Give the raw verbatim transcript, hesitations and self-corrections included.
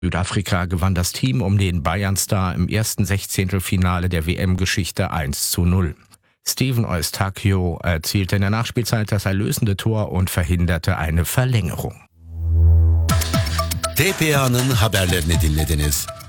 Südafrika gewann das Team um den Bayern-Star im ersten Sechzehntelfinale der W M-Geschichte eins zu null. Steven Eustáquio erzielte in der Nachspielzeit das erlösende Tor und verhinderte eine Verlängerung. T P A'nın haberlerini dinlediniz.